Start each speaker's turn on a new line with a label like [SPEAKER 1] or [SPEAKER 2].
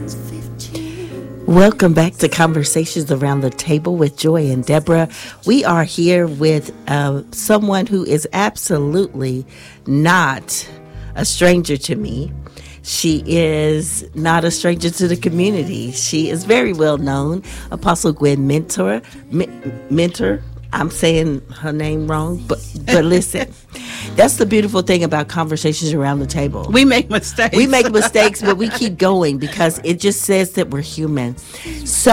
[SPEAKER 1] Welcome back to Conversations Around the Table with Joy and Deborah. We are here with someone who is absolutely not a stranger to me. She is not a stranger to the community. She is very well known. Apostle Gwen Mentor. I'm saying her name wrong, but listen, that's the beautiful thing about Conversations Around the Table.
[SPEAKER 2] We make mistakes.
[SPEAKER 1] We make mistakes, but we keep going because it just says that we're human. So